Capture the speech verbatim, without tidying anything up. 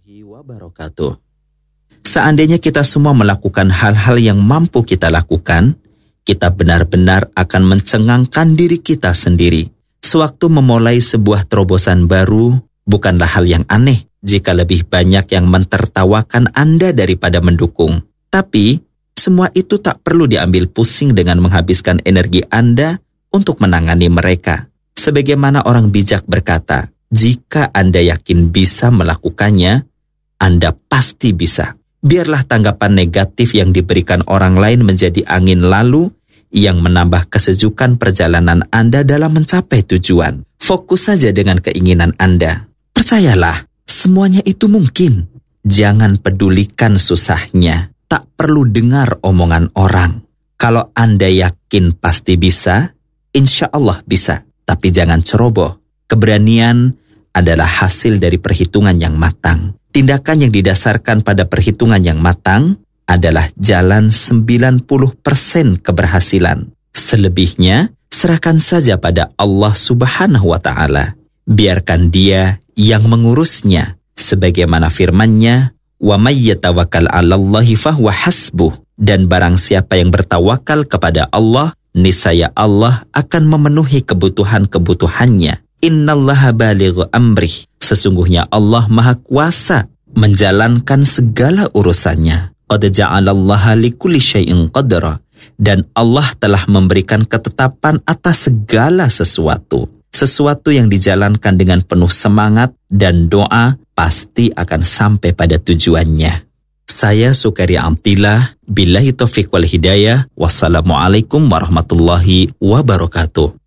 warahmatullahi wabarakatuh. Seandainya kita semua melakukan hal-hal yang mampu kita lakukan, kita benar-benar akan mencengangkan diri kita sendiri. Sewaktu memulai sebuah terobosan baru, bukanlah hal yang aneh jika lebih banyak yang mentertawakan Anda daripada mendukung. Tapi, semua itu tak perlu diambil pusing dengan menghabiskan energi Anda untuk menangani mereka. Sebagaimana orang bijak berkata, jika Anda yakin bisa melakukannya, Anda pasti bisa. Biarlah tanggapan negatif yang diberikan orang lain menjadi angin lalu yang menambah kesejukan perjalanan Anda dalam mencapai tujuan. Fokus saja dengan keinginan Anda. Percayalah, semuanya itu mungkin. Jangan pedulikan susahnya. Tak perlu dengar omongan orang. Kalau Anda yakin pasti bisa, insya Allah bisa. Tapi jangan ceroboh. Keberanian adalah hasil dari perhitungan yang matang. Tindakan yang didasarkan pada perhitungan yang matang adalah jalan sembilan puluh persen keberhasilan. Selebihnya, serahkan saja pada Allah Subhanahu wa Ta'ala. Biarkan Dia yang mengurusnya. Sebagaimana firman-Nya, "Wa may yatawakkal 'alallahi fahuwa hasbuh." Dan barang siapa yang bertawakal kepada Allah, niscaya Allah akan memenuhi kebutuhan-kebutuhannya. Innallaha balighu amrih. Sesungguhnya Allah Maha Kuasa menjalankan segala urusannya. Qad ja'alallaha likulli syai'in qadra. Dan Allah telah memberikan ketetapan atas segala sesuatu. Sesuatu yang dijalankan dengan penuh semangat dan doa pasti akan sampai pada tujuannya. Saya Sukaria Amtillah, billahi taufiq wal hidayah. Wassalamualaikum warahmatullahi wabarakatuh.